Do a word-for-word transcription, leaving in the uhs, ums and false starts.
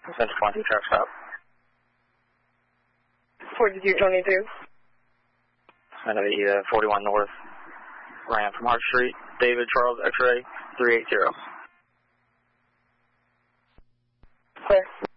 Central twenty truck stop. forty-two twenty-two. Going to be uh, forty-one North, ran from Hart Street, David Charles X-ray three eight zero. Clear.